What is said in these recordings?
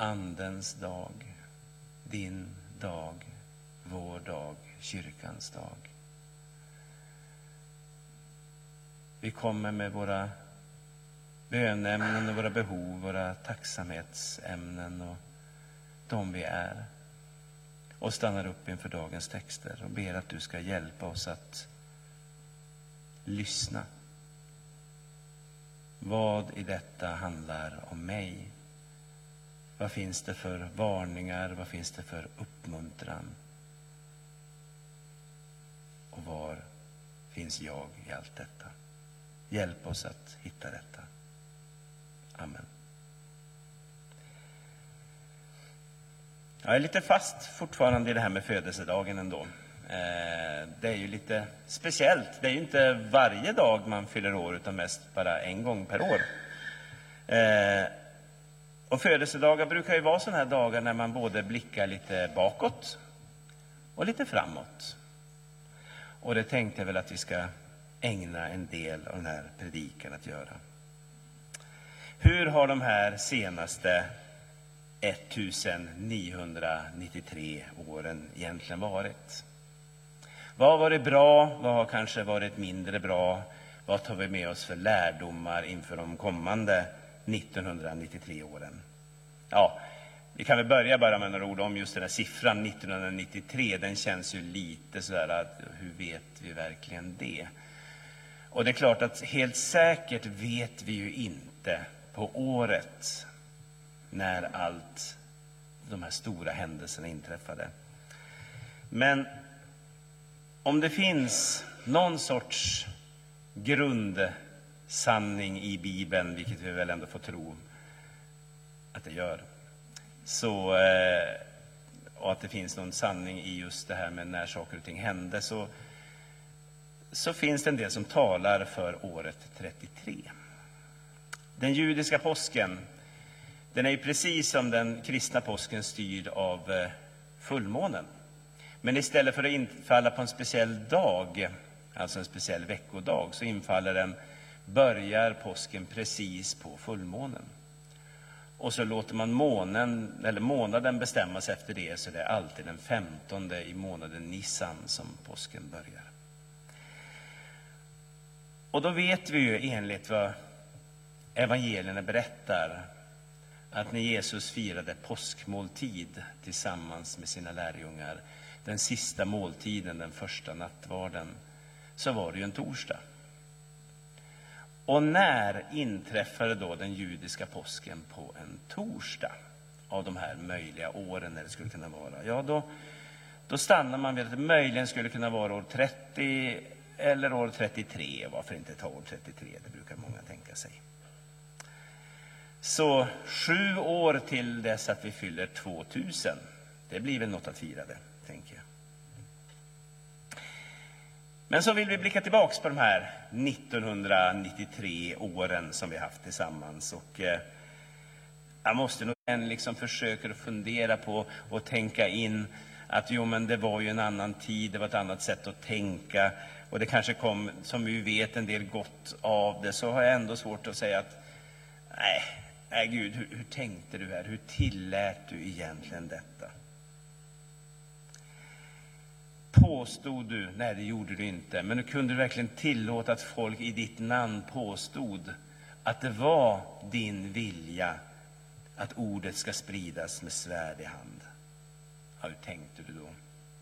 andens dag, din dag, vår dag, kyrkans dag. Vi kommer med våra bönämnen och våra behov, våra tacksamhetsämnen och de vi är. Och stannar upp inför dagens texter och ber att du ska hjälpa oss att lyssna. Vad i detta handlar om mig? Vad finns det för varningar? Vad finns det för uppmuntran? Och var finns jag i allt detta? Hjälp oss att hitta detta. Amen. Jag är lite fast fortfarande i det här med födelsedagen ändå. Det är ju lite speciellt. Det är ju inte varje dag man fyller år utan mest bara en gång per år. Och födelsedagar brukar ju vara sådana här dagar när man både blickar lite bakåt och lite framåt. Och det tänkte jag väl att vi ska ägna en del av den här predikan att göra. Hur har de här senaste 1993 åren egentligen varit? Vad har varit bra? Vad har kanske varit mindre bra? Vad tar vi med oss för lärdomar inför de kommande 1993 åren? Ja, vi kan väl börja bara med några ord om just den här siffran 1993. Den känns ju lite sådär att hur vet vi verkligen det? Och det är klart att helt säkert vet vi ju inte på året när allt de här stora händelserna inträffade. Men om det finns någon sorts grundsanning i Bibeln, vilket vi väl ändå får tro att det gör, så, och att det finns någon sanning i just det här med när saker och ting hände, så finns det en del som talar för året 33. Den judiska påsken, den är ju precis som den kristna påsken styrd av fullmånen. Men istället för att infalla på en speciell dag, alltså en speciell veckodag, så börjar påsken precis på fullmånen. Och så låter man månaden bestämmas efter det, så det är alltid den 15:e i månaden Nissan som påsken börjar. Och då vet vi ju enligt vad evangelierna berättar att när Jesus firade påskmåltid tillsammans med sina lärjungar, den sista måltiden, den första nattvarden, så var det ju en torsdag. Och när inträffade då den judiska påsken på en torsdag av de här möjliga åren när det skulle kunna vara? Ja, då stannar man vid att det möjligen skulle kunna vara år 30 eller år 33. Varför inte ta år 33? Det brukar många tänka sig. Så 7 år till dess att vi fyller 2000. Det blir väl något att fira det, tänker jag. Men så vill vi blicka tillbaks på de här 1993 åren som vi haft tillsammans. Och jag måste nog liksom försöka fundera på och tänka in att men det var ju en annan tid, det var ett annat sätt att tänka. Och det kanske kom, som vi vet, en del gott av det. Så har jag ändå svårt att säga att nej Gud, hur tänkte du här? Hur tillät du egentligen detta? Påstod du? Nej, det gjorde du inte. Men du kunde verkligen tillåta att folk i ditt namn påstod att det var din vilja att ordet ska spridas med svärd i hand. Ja, hur tänkte du då?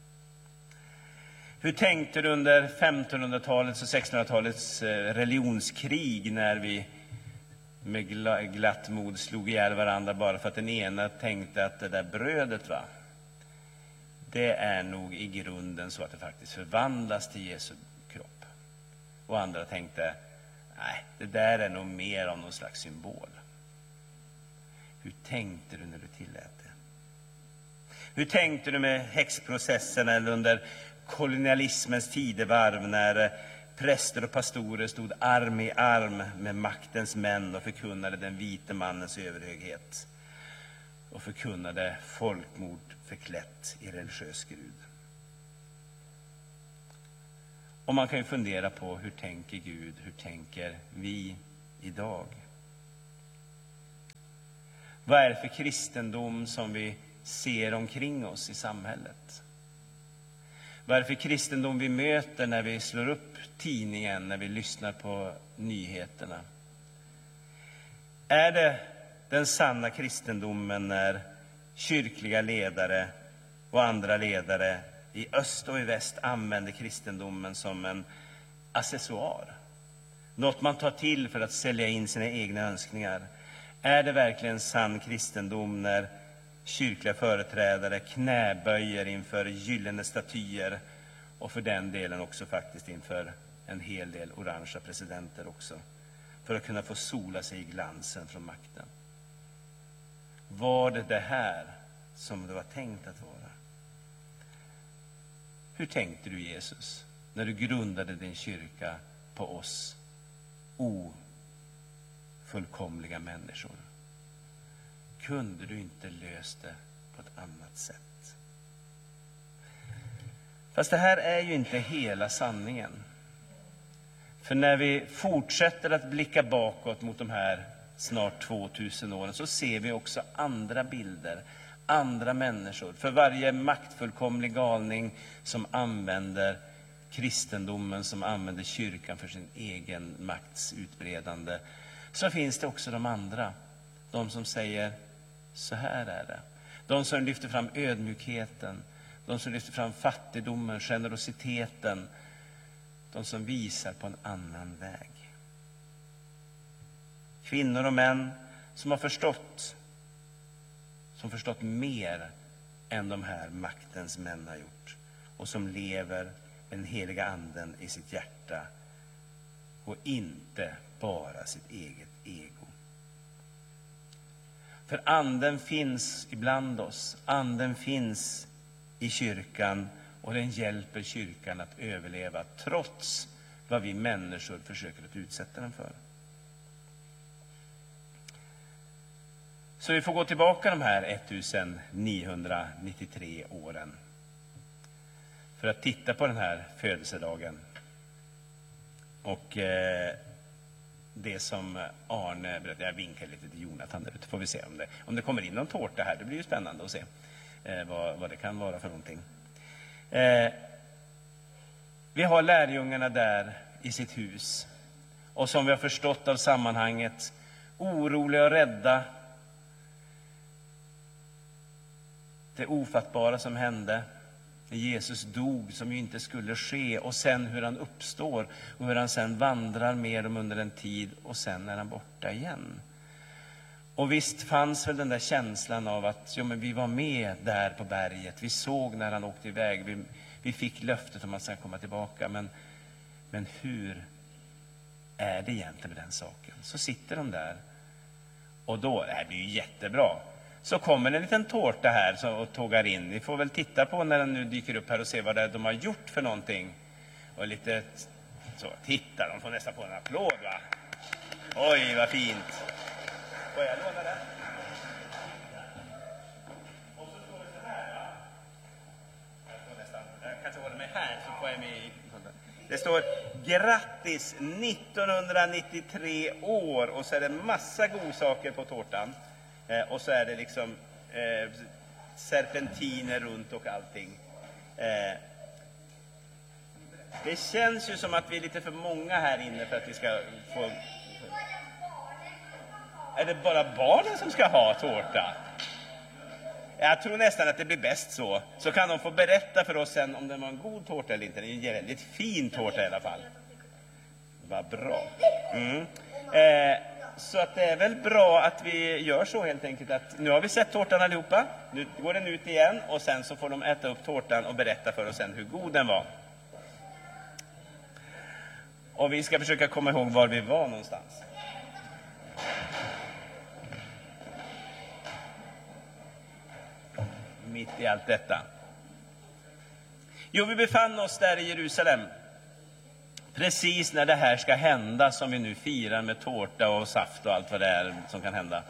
Hur tänkte du under 1500-talets och 1600-talets religionskrig när vi med glatt mod slog ihjäl varandra bara för att den ena tänkte att det där brödet, det är nog i grunden så att det faktiskt förvandlas till Jesu kropp. Och andra tänkte, nej, det där är nog mer av någon slags symbol. Hur tänkte du när du tillät det? Hur tänkte du med häxprocessen eller under kolonialismens tidevarv när präster och pastorer stod arm i arm med maktens män och förkunnade den vite mannens överhöghet och förkunnade folkmord förklätt i religiös skrud? Och man kan ju fundera på, hur tänker Gud, hur tänker vi idag? Vad är det för kristendom som vi ser omkring oss i samhället? Vad är det för kristendom vi möter när vi slår upp tidningen, när vi lyssnar på nyheterna? Är det den sanna kristendomen när kyrkliga ledare och andra ledare i öst och i väst använder kristendomen som en accessoar? Något man tar till för att sälja in sina egna önskningar. Är det verkligen sann kristendom när kyrkliga företrädare knäböjer inför gyllene statyer och för den delen också faktiskt inför en hel del orangea presidenter också, för att kunna få sola sig i glansen från makten? Var det här som det var tänkt att vara? Hur tänkte du, Jesus, när du grundade din kyrka på oss ofullkomliga människor? Kunde du inte löst det på ett annat sätt? Fast det här är ju inte hela sanningen. För när vi fortsätter att blicka bakåt mot de här snart 2000 åren så ser vi också andra bilder, andra människor. För varje maktfullkomlig galning som använder kristendomen, som använder kyrkan för sin egen makts utbredande, så finns det också de andra. De som säger så här är det. De som lyfter fram ödmjukheten. De som lyfter fram fattigdomen, generositeten. De som visar på en annan väg. Kvinnor och män som har förstått mer än de här maktens män har gjort. Och som lever med den heliga anden i sitt hjärta. Och inte bara sitt eget ego. För anden finns ibland oss. Anden finns i kyrkan. Och den hjälper kyrkan att överleva trots vad vi människor försöker att utsätta den för. Så vi får gå tillbaka de här 1993 åren. För att titta på den här födelsedagen. Och det som Arne berättade, jag vinkar lite till Jonathan där ute, får vi se om det kommer in någon tårta här. Det blir ju spännande att se vad det kan vara för någonting. Vi har lärjungarna där i sitt hus. Och som vi har förstått av sammanhanget, oroliga och rädda. Det ofattbara som hände när Jesus dog, som ju inte skulle ske, och sen hur han uppstår och hur han sen vandrar med dem under en tid och sen är han borta igen. Och visst fanns väl den där känslan av att men vi var med där på berget, vi såg när han åkte iväg, vi fick löftet om att sen komma tillbaka, men hur är det egentligen med den saken? Så sitter de där och då, det här blir ju jättebra. Så kommer en liten tårta här och tågar in. Ni får väl titta på när den nu dyker upp här och se vad det är de har gjort för någonting. Och lite så, titta, de får nästan få en applåd, va? Oj, vad fint. Får jag låna den? Och så står det så här, va? Jag kanske håller mig här så får jag med i. Det står grattis 1993 år och så är det massa godsaker på tårtan. Och så är det liksom serpentiner runt och allting. Det känns ju som att vi är lite för många här inne för att vi ska få... Är det bara barnen som ska ha tårta? Jag tror nästan att det blir bäst så. Så kan de få berätta för oss sen om det var en god tårta eller inte. Det är en väldigt fin tårta i alla fall. Vad bra. Så att det är väl bra att vi gör så helt enkelt att nu har vi sett tårtan allihopa. Nu går den ut igen och sen så får de äta upp tårtan och berätta för oss sen hur god den var. Och vi ska försöka komma ihåg var vi var någonstans. Mitt i allt detta. Jo, vi befann oss där i Jerusalem. Precis när det här ska hända som vi nu firar med tårta och saft och allt vad det är som kan hända.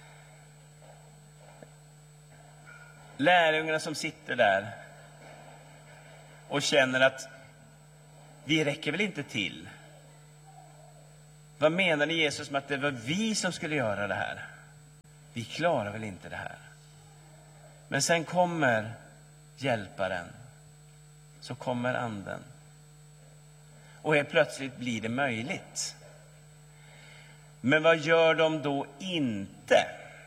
Lärjungarna som sitter där och känner att vi räcker väl inte till. Vad menar ni Jesus med att det var vi som skulle göra det här? vi klarar väl inte det här. Men sen kommer hjälparen, så kommer anden. Och helt plötsligt blir det möjligt. Men vad gör de då inte?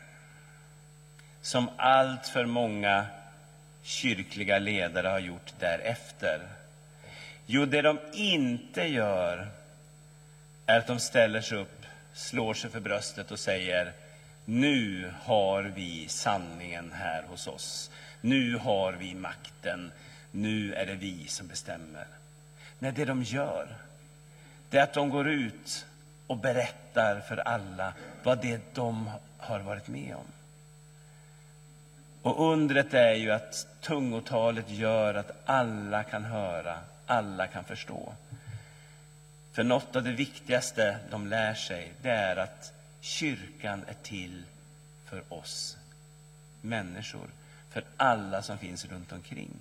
Som allt för många kyrkliga ledare har gjort därefter. Jo, det de inte gör är att de ställer sig upp, slår sig för bröstet och säger: nu har vi sanningen här hos oss. Nu har vi makten. Nu är det vi som bestämmer. Nej, det de gör, det är att de går ut och berättar för alla vad det de har varit med om. Och undret är ju att tungotalet gör att alla kan höra, alla kan förstå. För något av det viktigaste de lär sig, det är att kyrkan är till för oss människor, för alla som finns runt omkring.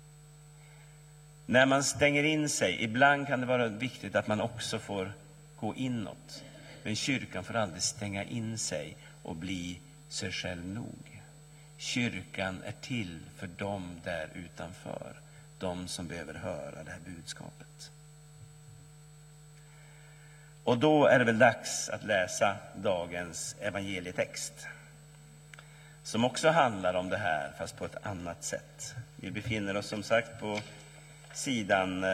När man stänger in sig, ibland kan det vara viktigt att man också får gå inåt. Men kyrkan får aldrig stänga in sig och bli sig själv nog. Kyrkan är till för dem där utanför, de som behöver höra det här budskapet. Och då är det väl dags att läsa dagens evangelietext, som också handlar om det här, fast på ett annat sätt. Vi befinner oss som sagt på sidan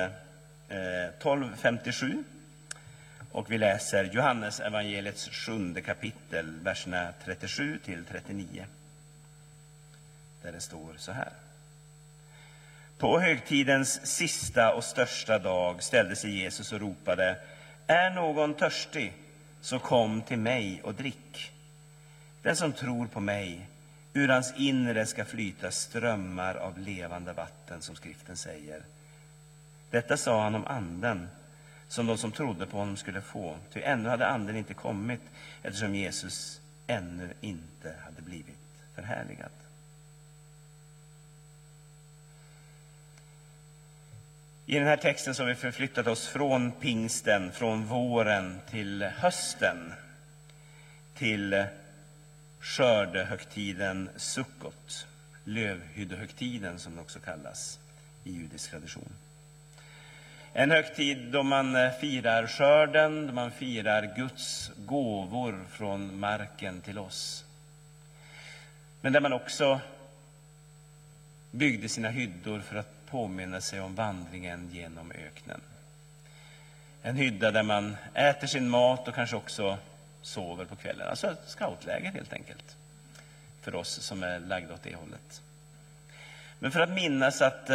1257 och vi läser Johannes evangeliets 7:e kapitel, verserna 37 till 39. Där det står så här: på högtidens sista och största dag ställde sig Jesus och ropade: är någon törstig, så kom till mig och drick. Den som tror på mig, ur hans inre ska flyta strömmar av levande vatten, som skriften säger. Detta sa han om anden, som de som trodde på honom skulle få. Ty ännu hade anden inte kommit, eftersom Jesus ännu inte hade blivit förhärligad. I den här texten så har vi förflyttat oss från pingsten, från våren till hösten, till skördehögtiden Sukkot, lövhyddehögtiden som det också kallas i judisk tradition. En högtid då man firar skörden, då man firar Guds gåvor från marken till oss. Men där man också byggde sina hyddor för att påminna sig om vandringen genom öknen. En hydda där man äter sin mat och kanske också sover på kvällen. Alltså ett scoutläger helt enkelt, för oss som är lagda åt det hållet. Men för att minnas att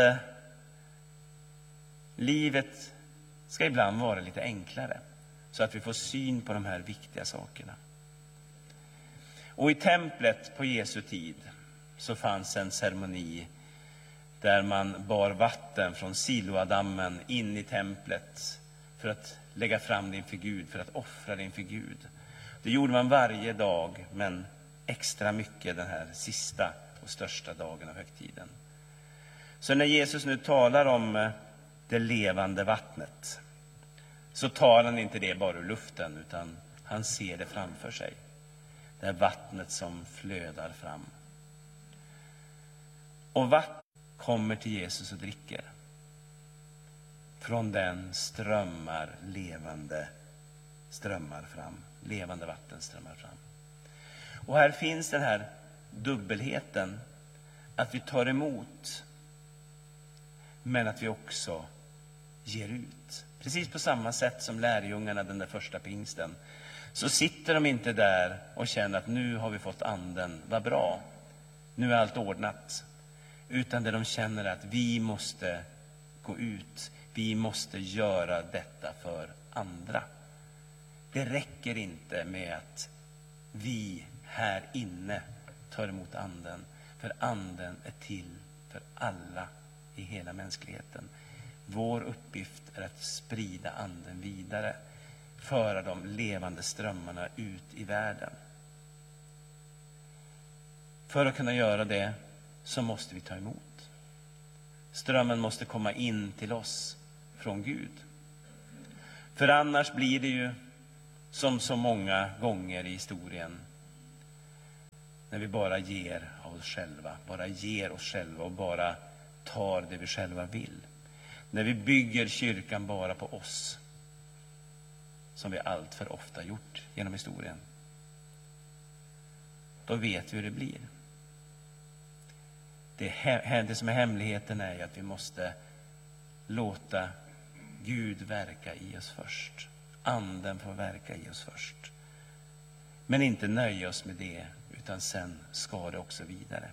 livet ska ibland vara lite enklare, så att vi får syn på de här viktiga sakerna. Och i templet på Jesu tid så fanns en ceremoni där man bar vatten från Siloadammen in i templet för att lägga fram det inför Gud, för att offra det inför Gud. Det gjorde man varje dag, men extra mycket den här sista och största dagen av högtiden. Så när Jesus nu talar om det levande vattnet, så tar han inte det bara ur luften, utan han ser det framför sig. Det här vattnet som flödar fram. Och vattnet kommer till Jesus och dricker. Från den strömmar levande fram. Levande vatten strömmar fram. Och här finns den här dubbelheten, att vi tar emot, men att vi också ger ut. Precis på samma sätt som lärjungarna den där första pingsten, så sitter de inte där och känner att nu har vi fått anden, vad bra, nu är allt ordnat. Utan det de känner är att vi måste gå ut, vi måste göra detta för andra. Det räcker inte med att vi här inne tar emot anden, för anden är till för alla i hela mänskligheten. Vår uppgift är att sprida anden vidare, föra de levande strömmarna ut i världen. För att kunna göra det så måste vi ta emot. Strömmen måste komma in till oss från Gud. För annars blir det ju som så många gånger i historien, när vi bara ger av oss själva, bara ger oss själva och bara tar det vi själva vill. När vi bygger kyrkan bara på oss, som vi allt för ofta gjort genom historien, då vet vi hur det blir. Det som är hemligheten är ju att vi måste låta Gud verka i oss först. Anden får verka i oss först. Men inte nöja oss med det, utan sen ska det också vidare.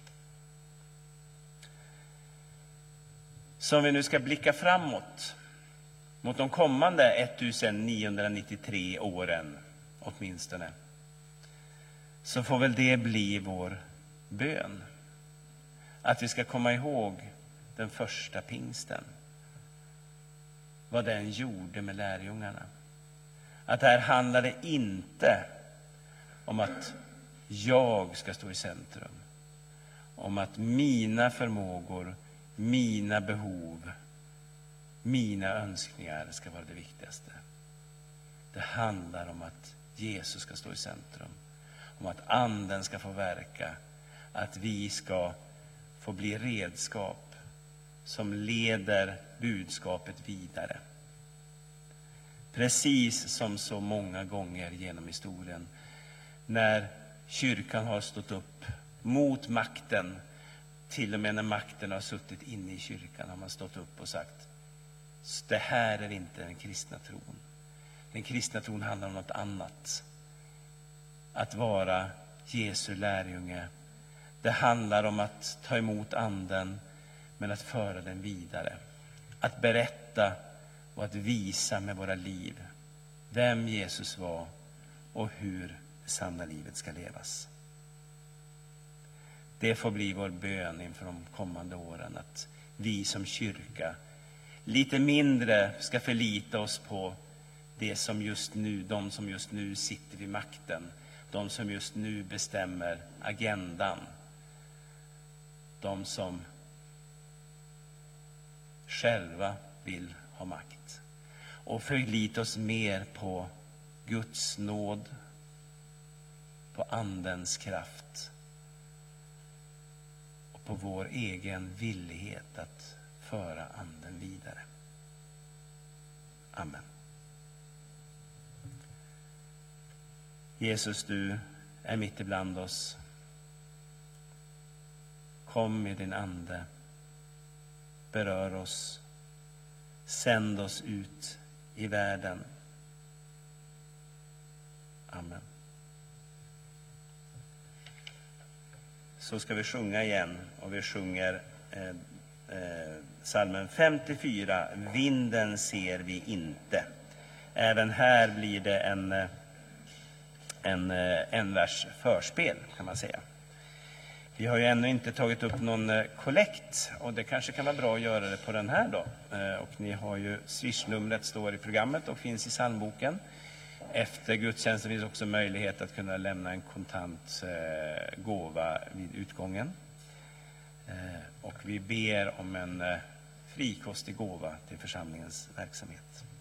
Så om vi nu ska blicka framåt mot de kommande 1993 åren åtminstone, så får väl det bli vår bön. Att vi ska komma ihåg den första pingsten. Vad den gjorde med lärjungarna. Att det här handlade inte om att jag ska stå i centrum. Om att mina förmågor, mina behov, mina önskningar ska vara det viktigaste. Det handlar om att Jesus ska stå i centrum. Om att anden ska få verka. Att vi ska få bli redskap som leder budskapet vidare. Precis som så många gånger genom historien. När kyrkan har stått upp mot makten, till och med när makten har suttit inne i kyrkan, har man stått upp och sagt: det här är inte den kristna tron. Den kristna tron handlar om något annat. Att vara Jesu lärjunge. Det handlar om att ta emot anden, men att föra den vidare. Att berätta och att visa med våra liv vem Jesus var och hur det sanna livet ska levas. Det får bli vår bön inför de kommande åren, att vi som kyrka lite mindre ska förlita oss på det som just nu, de som just nu sitter vid makten, de som just nu bestämmer agendan, de som själva vill ha makt, och förlita oss mer på Guds nåd, på andens kraft och på vår egen villighet att föra anden vidare. Amen. Jesus, du är mitt ibland oss. Kom med din ande. Berör oss. Sänd oss ut i världen. Amen. Så ska vi sjunga igen, och vi sjunger psalmen 54. Vinden ser vi inte. Även här blir det en vers förspel, kan man säga. Vi har ju ännu inte tagit upp någon kollekt, och det kanske kan vara bra att göra det på den här då. Och ni har ju swishnumret, står i programmet och finns i psalmboken. Efter gudstjänsten finns också möjlighet att kunna lämna en kontant gåva vid utgången. Och vi ber om en frikostig gåva till församlingens verksamhet.